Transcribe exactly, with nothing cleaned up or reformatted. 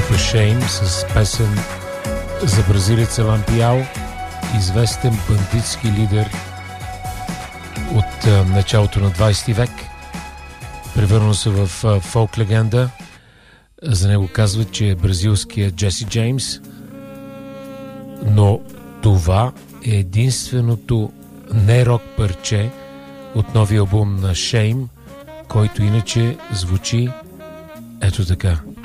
Shame с песен за бразилеца Лампиао, известен бандитски лидер от а, началото на двайсети век. Превърна се в а, фолк легенда. За него казват, че е бразилският Джеси Джеймс. Но това е единственото не-рок парче от новия албум на Shame, който иначе звучи ето така.